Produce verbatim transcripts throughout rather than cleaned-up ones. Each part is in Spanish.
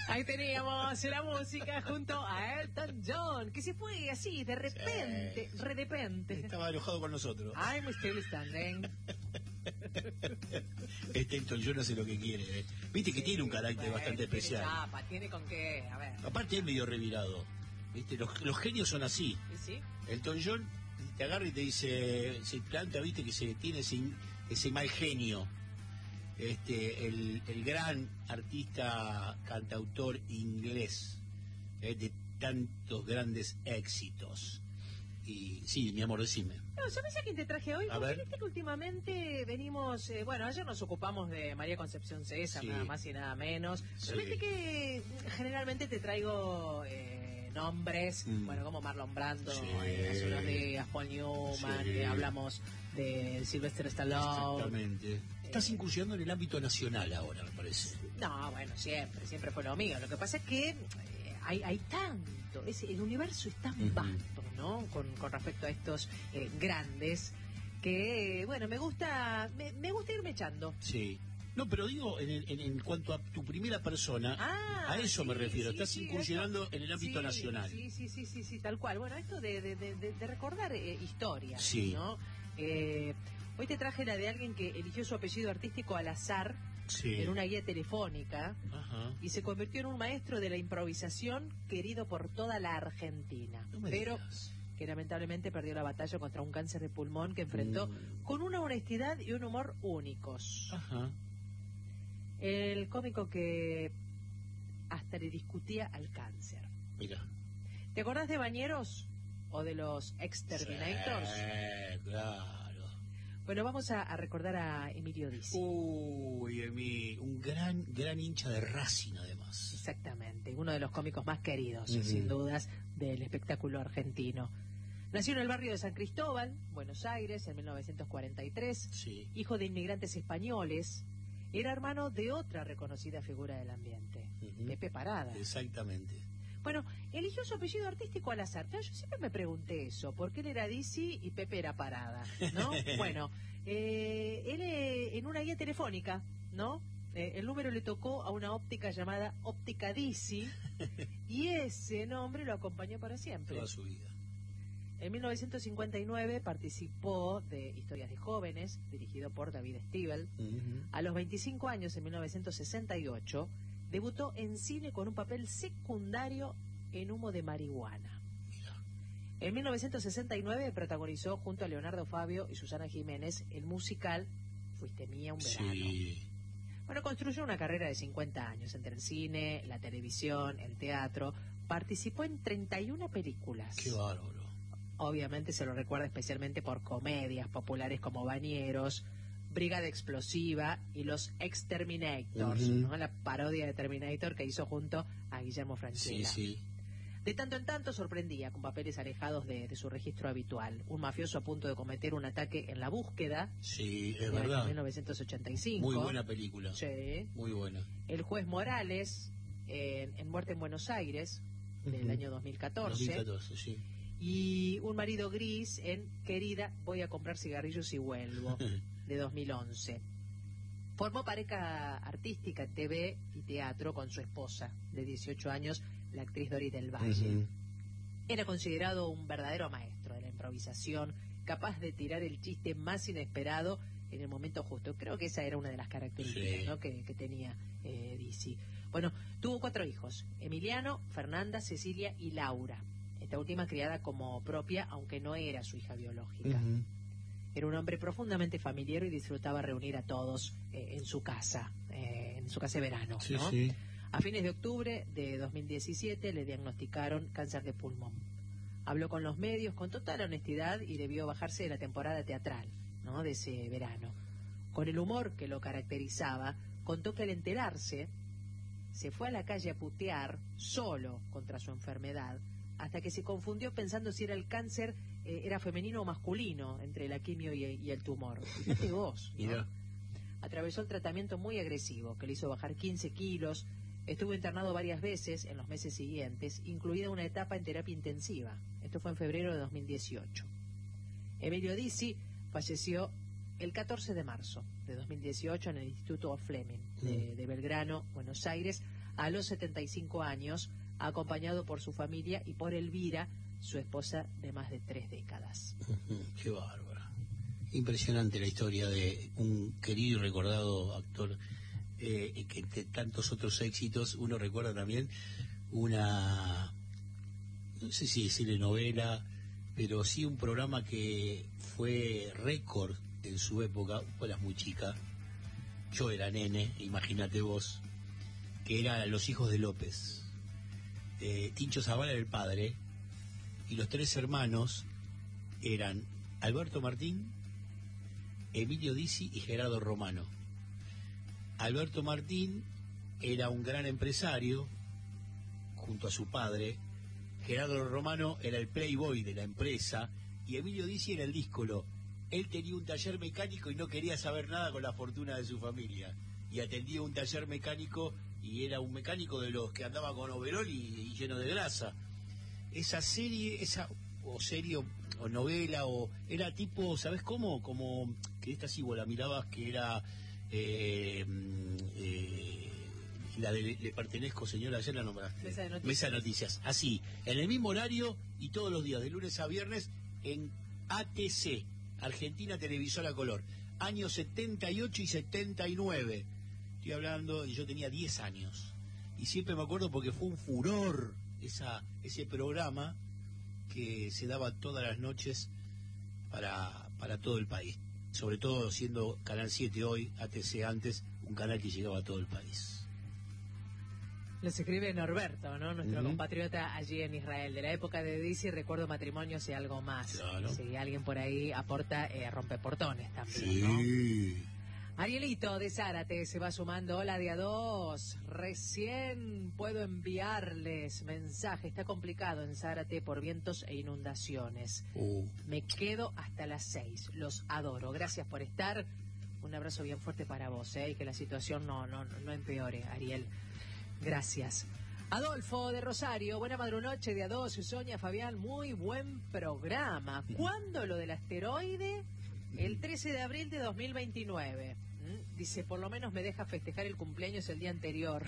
Ahí teníamos la música junto a Elton John, que se fue así, de repente, sí. re de repente. Estaba enojado con nosotros. I'm still standing. Este Elton John hace lo que quiere, ¿eh? Viste que sí, tiene un carácter bueno, bastante tiene especial. Chapa, tiene con qué, a ver. Aparte es medio revirado. ¿Viste? Los, los genios son así. ¿Sí? Elton John te agarra y te dice, se planta, viste, que se tiene ese, ese mal genio. Este, el, el gran artista cantautor inglés, eh, de tantos grandes éxitos. Y sí, mi amor, decime. No, ¿sabes a quién te traje hoy? A Porque ver. viste que últimamente venimos, eh, bueno, ayer nos ocupamos de María Concepción César, sí. nada más y nada menos. Sí. Pero viste que generalmente te traigo eh, nombres, mm. bueno, como Marlon Brando, sí. eh, hace unos días, Paul Newman, sí. eh, hablamos de Sylvester Stallone. Exactamente. Estás eh, incursionando en el ámbito nacional ahora, me parece. No, bueno, siempre, siempre fue lo mío. Lo que pasa es que... Eh, Hay, hay tanto, es, el universo es tan uh-huh. vasto, ¿no? Con, con respecto a estos eh, grandes, que, bueno, me gusta me, me gusta irme echando. Sí. No, pero digo, en, en, en cuanto a tu primera persona, ah, a eso sí, me refiero. Sí, Estás sí, incursionando eso, en el ámbito sí, nacional. Sí, sí, sí, sí, sí, tal cual. Bueno, esto de, de, de, de recordar eh, historias, sí. ¿no? Eh, hoy te traje la de alguien que eligió su apellido artístico al azar. Sí. En una guía telefónica. Ajá. Y se convirtió en un maestro de la improvisación querido por toda la Argentina, no me pero digas. que lamentablemente perdió la batalla contra un cáncer de pulmón que enfrentó mm. con una honestidad y un humor únicos. Ajá. El cómico que hasta le discutía al cáncer. Mira. ¿Te acordás de Bañeros o de los Exterminators? Sí, claro. Bueno, vamos a, a recordar a Emilio Dizzi. Uy, Emilio, un gran, gran hincha de Racing, además. Exactamente, uno de los cómicos más queridos, uh-huh. sin dudas, del espectáculo argentino. Nació en el barrio de San Cristóbal, Buenos Aires, en mil novecientos cuarenta y tres. Sí. Hijo de inmigrantes españoles. Era hermano de otra reconocida figura del ambiente, uh-huh. Pepe Parada. Exactamente. Bueno, eligió su apellido artístico al azar. Yo siempre me pregunté eso, ¿por qué él era Dizzi y Pepe era Parada? ¿No? Bueno, eh, él eh, en una guía telefónica, ¿no? Eh, el número le tocó a una óptica llamada Óptica Dizzi y ese nombre lo acompañó para siempre. Toda su vida. En mil novecientos cincuenta y nueve participó de Historias de Jóvenes, dirigido por David Stiebel. Uh-huh. A los veinticinco años, en mil novecientos sesenta y ocho... debutó en cine con un papel secundario en Humo de marihuana. Mira. En mil novecientos sesenta y nueve protagonizó junto a Leonardo Fabio y Susana Jiménez el musical Fuiste mía un verano. Sí. Bueno, construyó una carrera de cincuenta años entre el cine, la televisión, el teatro. Participó en treinta y una películas. Qué bárbaro. Obviamente se lo recuerda especialmente por comedias populares como Bañeros, Brigada Explosiva y los Exterminators, uh-huh. ¿no? La parodia de Terminator que hizo junto a Guillermo Francella. Sí, sí. De tanto en tanto sorprendía con papeles alejados de, de su registro habitual. Un mafioso a punto de cometer un ataque en La Búsqueda. Sí, es verdad. En mil novecientos ochenta y cinco. Muy buena película. Sí. Muy buena. El juez Morales en, en Muerte en Buenos Aires, uh-huh. del año dos mil catorce. dos mil catorce, sí. Y Un marido gris en Querida, voy a comprar cigarrillos y vuelvo, de dos mil once. Formó pareja artística en T V y teatro con su esposa, de dieciocho años, la actriz Doris del Valle. Uh-huh. Era considerado un verdadero maestro de la improvisación, capaz de tirar el chiste más inesperado en el momento justo. Creo que esa era una de las características, sí. ¿no? que, que tenía eh, Dizzi. Bueno, tuvo cuatro hijos: Emiliano, Fernanda, Cecilia y Laura. Esta última criada como propia, aunque no era su hija biológica. Uh-huh. Era un hombre profundamente familiar y disfrutaba reunir a todos eh, en su casa, eh, en su casa de verano. Sí, ¿no? Sí. A fines de octubre de dos mil diecisiete le diagnosticaron cáncer de pulmón. Habló con los medios con total honestidad y debió bajarse de la temporada teatral, ¿no? de ese verano. Con el humor que lo caracterizaba, contó que al enterarse se fue a la calle a putear solo contra su enfermedad, hasta que se confundió pensando si era el cáncer eh, era femenino o masculino, entre la quimio y, y el tumor. Fíjate vos, ¿no? Mira. Atravesó el tratamiento muy agresivo, que le hizo bajar quince kilos, estuvo internado varias veces en los meses siguientes, incluida una etapa en terapia intensiva. Esto fue en febrero de dos mil dieciocho. Emilio Dizzi falleció el catorce de marzo de dos mil dieciocho en el Instituto Fleming de, de Belgrano, Buenos Aires, a los setenta y cinco años, acompañado por su familia y por Elvira, su esposa de más de tres décadas. Qué bárbara. Impresionante la historia de un querido y recordado actor, eh, y que entre tantos otros éxitos uno recuerda también una, no sé si decirle novela, pero sí un programa que fue récord en su época. Vos eras muy chica, yo era nene, imagínate vos, que era Los Hijos de López. Eh, Tincho Zavala era el padre, y los tres hermanos eran Alberto Martín, Emilio Dizzi y Gerardo Romano. Alberto Martín era un gran empresario, junto a su padre. Gerardo Romano era el playboy de la empresa, y Emilio Dizzi era el díscolo. Él tenía un taller mecánico y no quería saber nada con la fortuna de su familia, y atendía un taller mecánico, y era un mecánico de los que andaba con overol y, y lleno de grasa. Esa serie, esa o serie o, o novela, o era tipo, ¿sabes cómo? Como que esta sí vos la mirabas, que era eh, eh, la de Le Pertenezco, señora, ayer la nombraste. Mesa de Noticias. Mesa de Noticias. Así, en el mismo horario y todos los días, de lunes a viernes, en A T C, Argentina Televisora Color, años setenta y ocho y setenta y nueve. Estoy hablando, y yo tenía diez años. Y siempre me acuerdo porque fue un furor esa ese programa que se daba todas las noches para, para todo el país. Sobre todo siendo Canal siete hoy, A T C antes, un canal que llegaba a todo el país. Nos escribe Norberto, ¿no? Nuestro Uh-huh. compatriota allí en Israel. De la época de Dizzy, recuerdo matrimonios y algo más. Claro. Si alguien por ahí aporta, eh, rompeportones también, Sí. ¿no? Arielito de Zárate se va sumando. Hola, día dos. Recién puedo enviarles mensaje. Está complicado en Zárate por vientos e inundaciones. Uh. Me quedo hasta las seis. Los adoro. Gracias por estar. Un abrazo bien fuerte para vos, ¿eh? Y que la situación no, no, no empeore, Ariel. Gracias. Adolfo de Rosario, buena madrunoche, día dos. Sonia, Fabián, muy buen programa. ¿Cuándo lo del asteroide? El trece de abril de dos mil veintinueve. ¿Mm? Dice, por lo menos me deja festejar el cumpleaños el día anterior.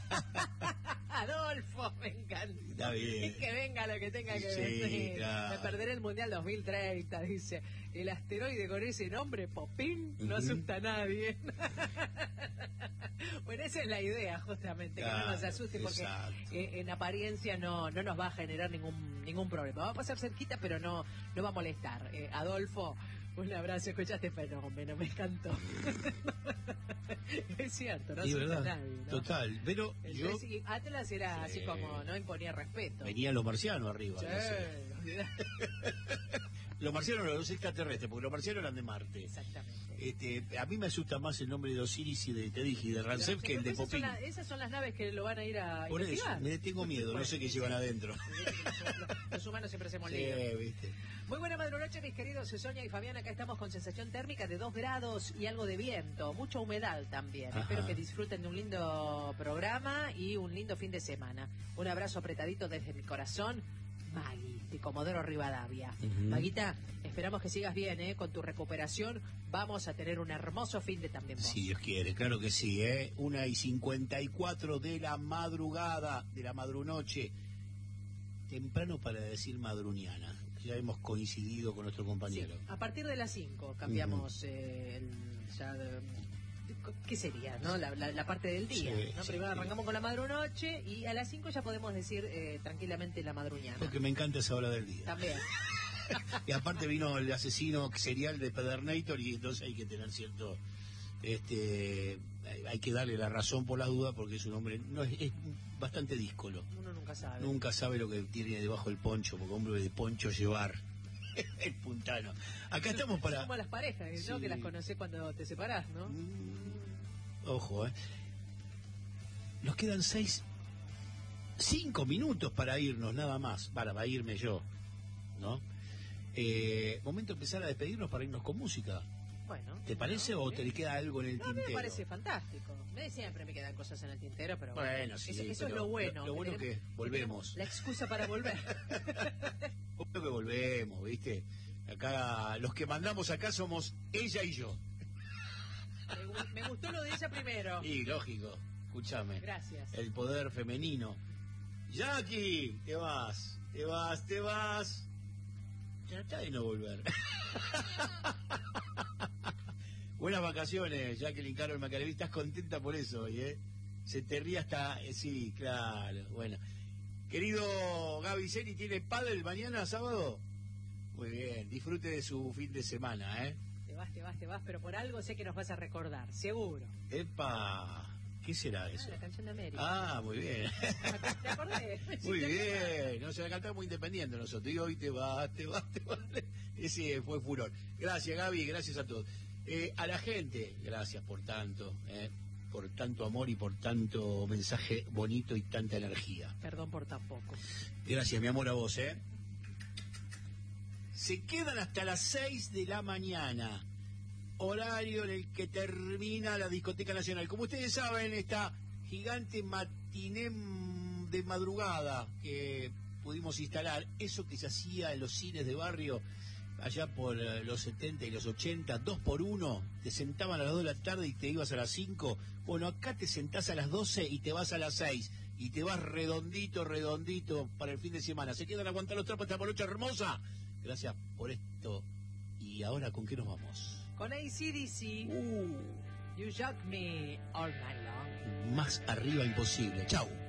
Adolfo, me encanta. Está bien. Que venga lo que tenga que Sí, venir. claro. Me perderé el Mundial dos mil treinta, dice. El asteroide con ese nombre, Popín, no Ujú. asusta a nadie. Bueno, esa es la idea, justamente, que no nos Claro, asuste, porque exacto. eh, en apariencia no no nos va a generar ningún ningún problema. Va a pasar cerquita, pero no no va a molestar. Eh, Adolfo, un abrazo. Escuchaste fenómeno, me encantó. Es cierto, no Sí, asusta a ¿verdad? nadie, ¿no? Total, pero El yo tres- y Atlas era así Sí. como, no imponía respeto. venía los marcianos arriba. Sí, no sé. olvidate. Los marcianos no, los extraterrestres, porque los marcianos eran de Marte. Exactamente. Este, a mí me asusta más el nombre de Osiris y de, te dije, y de Ramsés que el de Esas son Popín. la- esas son las naves que lo van a ir a Por eso, investigar. me tengo miedo, no Bueno, sé qué sí, llevan sí. adentro. Los, los humanos siempre se Sí, molestan. viste. Muy buena madrugada, mis queridos Sonia y Fabián. Acá estamos con sensación térmica de dos grados y algo de viento, mucha humedad también. Ajá. Espero que disfruten de un lindo programa y un lindo fin de semana. Un abrazo apretadito desde mi corazón, Maggie, de Comodoro Rivadavia. Ujú. Maguita, esperamos que sigas bien, ¿eh? Con tu recuperación vamos a tener un hermoso fin de también vos. Si Dios quiere, claro que sí, ¿eh? Una y cincuenta y cuatro de la madrugada, de la madrunoche. Temprano para decir madruniana. Ya hemos coincidido con nuestro Sí, compañero. a partir de las cinco cambiamos eh, el, ya de- ¿qué sería? ¿No? La, la- la parte del día. Sí, ¿no? sí, Primero sí. arrancamos con la madrunoche y a las cinco ya podemos decir eh, tranquilamente la madruñana. Porque me encanta esa hora del día. También. Y aparte vino el asesino serial de Pedernator y entonces hay que tener cierto... este hay- hay que darle la razón por las dudas porque es un hombre... no es, es bastante díscolo. Uno nunca sabe. Nunca sabe lo que tiene debajo del poncho, porque hombre de poncho llevar. El puntano. Acá estamos para... Como las parejas, ¿no? Sí. Que las conocés cuando te separás, ¿no? Mm, Ojo, ¿eh? Nos quedan seis, cinco minutos para irnos, nada más. Para, para irme yo, ¿no? Eh, momento de empezar a despedirnos para irnos con música. Bueno. ¿Te parece ¿no? o te le queda algo en el No, a mí tintero? me parece fantástico. Me- Siempre me quedan cosas en el tintero, pero Bueno, sí, eso, eso pero es lo bueno. lo- lo bueno tenemos- es que volvemos. tenemos La excusa para volver. Obvio que volvemos, ¿viste? Acá, los que mandamos acá somos ella y yo. me, gu- me gustó lo de ella primero. Y lógico, escúchame. Gracias. El poder femenino. Jackie, te vas, te vas, te vas. Trata de no volver. Buenas vacaciones, Jacqueline Carol Macaleví. Estás contenta por eso hoy, ¿eh? Se te ríe hasta... eh, sí, claro, bueno. Querido Gaby Ceni, ¿tiene pádel mañana, sábado? Muy bien, disfrute de su fin de semana, ¿eh? Te vas, te vas, te vas, pero por algo sé que nos vas a recordar, seguro. ¡Epa! ¿Qué será eso? Ah, la canción de América. Ah, muy bien. ¿Te acordé? Muy Sí, te acordás. bien. No se la cantamos independiente nosotros. Y hoy te vas, te vas, te vas. Ese fue furor. Gracias, Gaby, gracias a todos. Eh, a la gente, gracias por tanto, eh, por tanto amor y por tanto mensaje bonito y tanta energía. Perdón por tan poco. Gracias, mi amor, a vos, ¿eh? Se quedan hasta las seis de la mañana, horario en el que termina la Discoteca Nacional. Como ustedes saben, esta gigante matiné de madrugada que pudimos instalar, eso que se hacía en los cines de barrio allá por los setenta y los ochenta, dos por uno, te sentaban a las dos de la tarde y te ibas a las cinco. Bueno, acá te sentás a las doce y te vas a las seis. Y te vas redondito, redondito para el fin de semana. ¿Se quedan a aguantar los trapos esta polocha hermosa? Gracias por esto. ¿Y ahora con qué nos vamos? Con A C D C, Uh, You Shock Me All Night Long. más arriba imposible. Chau.